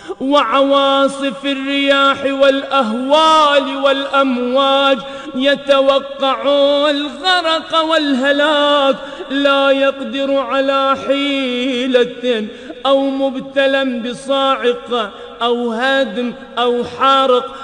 وعواصف الرياح والأهوال والأمواج، يتوقع الغرق والهلاك، لا يقدر على حيلة، أو مبتلى بصاعقة أو هدم أو حرق